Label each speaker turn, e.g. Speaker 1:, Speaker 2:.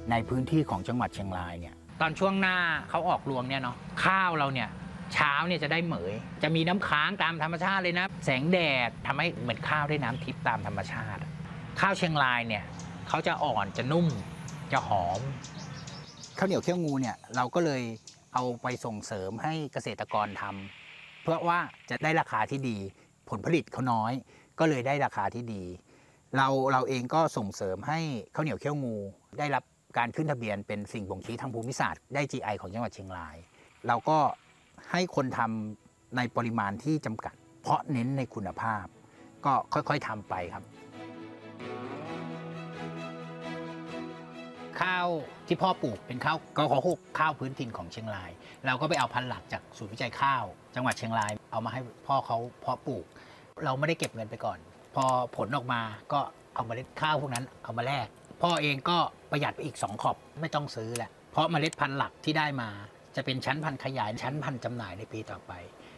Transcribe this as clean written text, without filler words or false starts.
Speaker 1: ในพื้นที่ของจังหวัดเชียงรายเนี่ยตอนช่วงหน้าเขาออกรวงเนี่ยเนาะข้าวเราเนี่ยเช้าเนี่ยจะได้เหมยจะมีน้ำค้างตามธรรมชาติเลยนะแสงแดดทำให้เหมือนข้าวได้น้ำทิพย์ตามธรรมชาติข้าวเชียงรายเนี่ยเขาจะอ่อนจะนุ่มจะหอมข้าวเหนียวเขี้ยวงูเนี่ยเราก็เลยเอาไปส่งเสริมให้เกษตรกรทำเพื่อว่าจะได้ราคาที่ดีผลผลิตเขาน้อยก็เลยได้ราคาที่ดีเราเองก็ส่งเสริมให้ข้าวเหนียวเขี้ยวงูได้รับการขึ้นทะเบียนเป็นสิ่งบ่งชี้ทางภูมิศาสตร์ได้ GI ของจังหวัดเชียงรายเราก็ให้คนทำในปริมาณที่จำกัดเพราะเน้นในคุณภาพก็ค่อยๆทำไปครับข้าวที่พ่อปลูกเป็นข้าวกข6ข้าวพื้นถิ่นของเชียงรายเราก็ไปเอาพันธุ์หลักจากศูนย์วิจัยข้าวจังหวัดเชียงรายเอามาให้พ่อเขาเพาะปลูกเราไม่ได้เก็บเงินไปก่อนพอผลออกมาก็เอาเมล็ดข้าวพวกนั้นเอามาแลกพ่อเองก็ประหยัดไปอีก2 ขอบไม่ต้องซื้อแหละเพราะเมล็ดพันธุ์หลักที่ได้มาจะเป็นชั้นพันธุ์ขยายชั้นพันธุ์จำหน่ายในปีต่อไป